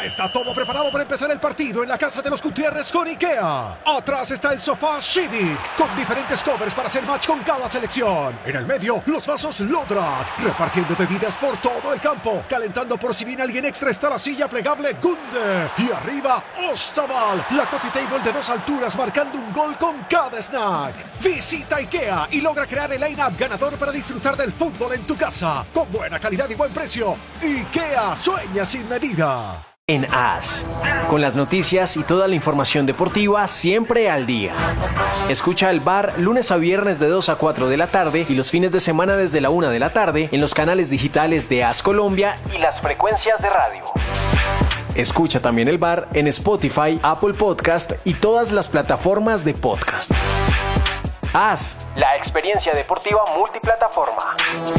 Ya está todo preparado para empezar el partido en la casa de los Gutiérrez con IKEA. Atrás está el sofá Civic, con diferentes covers para hacer match con cada selección. En el medio, los vasos Lodrat, repartiendo bebidas por todo el campo. Calentando por si viene alguien extra está la silla plegable Gunde. Y arriba, Ostaval, la coffee table de 2 alturas marcando un gol con cada snack. Visita IKEA y logra crear el line-up ganador para disfrutar del fútbol en tu casa. Con buena calidad y buen precio. IKEA, sueña sin medida. En AS, con las noticias y toda la información deportiva siempre al día. Escucha el VAR lunes a viernes de 2 a 4 de la tarde y los fines de semana desde la 1 de la tarde en los canales digitales de AS Colombia y las frecuencias de radio. Escucha también el VAR en Spotify, Apple Podcast y todas las plataformas de podcast. AS, la experiencia deportiva multiplataforma.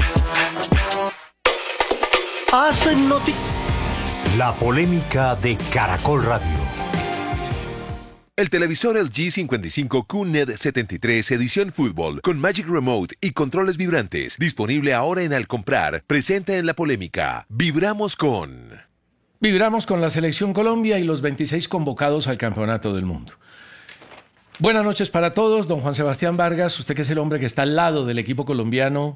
AS Noti. La polémica de Caracol Radio. El televisor LG 55Q LED 73 edición fútbol con Magic Remote y controles vibrantes, disponible ahora en Al Comprar, presenta en la polémica. Vibramos con la Selección Colombia y los 26 convocados al Campeonato del Mundo. Buenas noches para todos, don Juan Sebastián Vargas, usted que es el hombre que está al lado del equipo colombiano.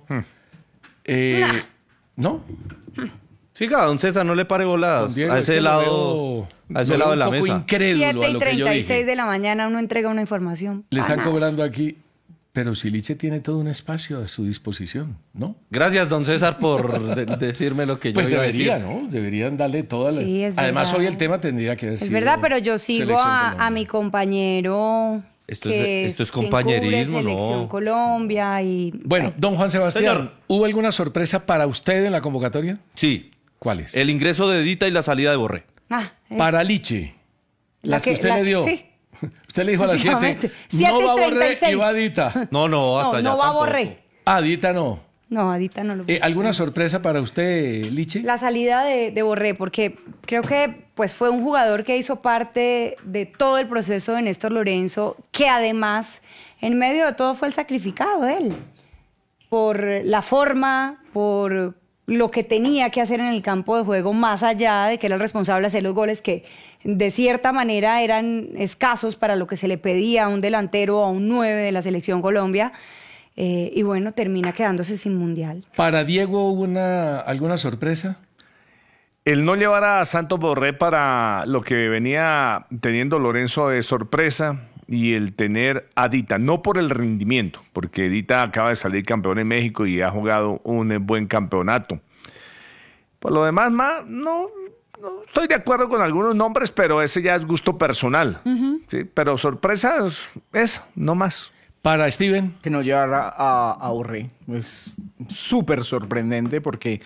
¿No? Siga, don César, no le pare voladas. Diego, a ese lado de la mesa. Incrédulo 7:36 de la mañana uno entrega una información. Le están cobrando aquí, pero Siliche tiene todo un espacio a su disposición, ¿no? Gracias, don César, por decirme lo que yo iba a decir. Pues debería, ¿no? Deberían darle toda la... Sí, es Además, verdad. hoy el tema tendría que haber Es sido verdad, pero yo sigo a mi compañero... Esto es compañerismo, ¿no? Selección Colombia y... Bueno, don Juan Sebastián, Señor. ¿hubo alguna sorpresa para usted en la convocatoria? Sí. ¿Cuál es? El ingreso de Dita y la salida de Borré. Para Liche. Las que usted le dio. Sí. Usted le dijo a las 7, Efectivamente. no va Borré 7:36. y va Dita. No, hasta allá No va tampoco. Borré. Ah, Dita no. No, Adita no lo puse. ¿Alguna sorpresa para usted, Liche? La salida de Borré, porque creo que pues fue un jugador que hizo parte de todo el proceso de Néstor Lorenzo, que además, en medio de todo, fue el sacrificado él. Por la forma, por lo que tenía que hacer en el campo de juego, más allá de que era el responsable de hacer los goles que de cierta manera eran escasos para lo que se le pedía a un delantero o a un 9 de la Selección Colombia. Y bueno, termina quedándose sin mundial. ¿Para Diego hubo alguna sorpresa? El no llevar a Santos Borré para lo que venía teniendo Lorenzo de sorpresa y el tener a Dita, no por el rendimiento, porque Dita acaba de salir campeón en México y ha jugado un buen campeonato. Por lo demás, no estoy de acuerdo con algunos nombres, pero ese ya es gusto personal. ¿Sí? Pero sorpresas, esa, no más. Para Steven. Que no llevara a Borré. Es súper sorprendente porque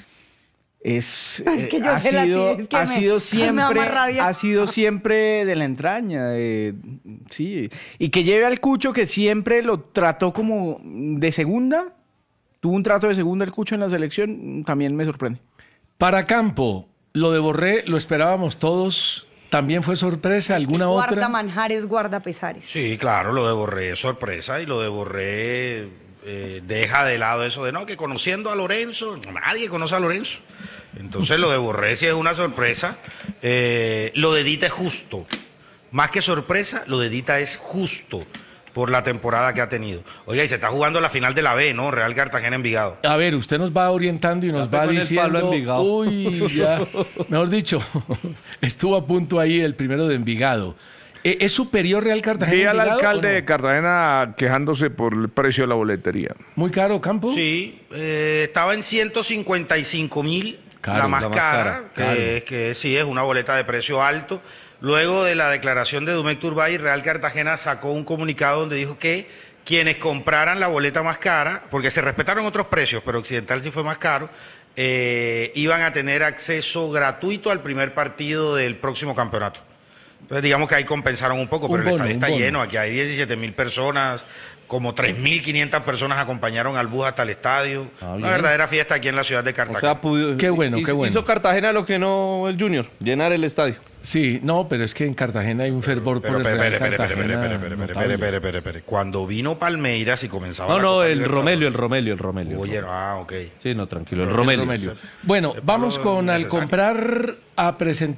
Es que yo sé ha sido me da más rabia. ha sido siempre de la entraña. Sí. Y que lleve al Cucho, que siempre lo trató como de segunda. Tuvo un trato de segunda el Cucho en la selección. También me sorprende. Para Campo, lo de Borré lo esperábamos todos. ¿También fue sorpresa? ¿Alguna Guarda otra? manjares, guarda pesares. Sí, claro, lo de Borré es sorpresa y lo de Borré deja de lado eso de no, que conociendo a Lorenzo, nadie conoce a Lorenzo. Entonces lo de Borré sí es una sorpresa. Lo de Dita es justo. Más que sorpresa, lo de Dita es justo por la temporada que ha tenido. Oiga, y se está jugando la final de la B, ¿no? Real Cartagena Envigado. A ver, usted nos va orientando y nos va diciendo... Uy, ya. Mejor dicho, estuvo a punto ahí el primero de Envigado. ¿Es superior Real Cartagena Vi al Envigado, alcalde o no? de Cartagena quejándose por el precio de la boletería. ¿Muy caro, Campo? Sí, estaba en 155.000, la más cara, que sí es una boleta de precio alto. Luego de la declaración de Domecq Turbay, Real Cartagena sacó un comunicado donde dijo que quienes compraran la boleta más cara, porque se respetaron otros precios, pero Occidental sí fue más caro, iban a tener acceso gratuito al primer partido del próximo campeonato. Entonces digamos que ahí compensaron un poco, pero el estadio está lleno, aquí hay 17.000 personas, como 3.500 personas acompañaron al bus hasta el estadio. Una verdadera fiesta aquí en la ciudad de Cartagena. O sea, qué bueno. Hizo Cartagena lo que no el Junior, llenar el estadio. Sí, no, pero es que en Cartagena hay un fervor por el Real Cartagena. Espere. Cuando vino Palmeiras y comenzaba... No, el Romelio. Oye, ok. Sí, no, tranquilo, el Romelio. Bueno, vamos con Al Comprar a presentar